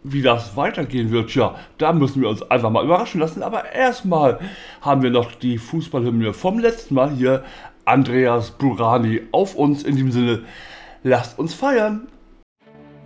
wie das weitergehen wird, ja, da müssen wir uns einfach mal überraschen lassen. Aber erstmal haben wir noch die Fußballhymne vom letzten Mal hier. Andreas Burani auf uns. In dem Sinne, lasst uns feiern.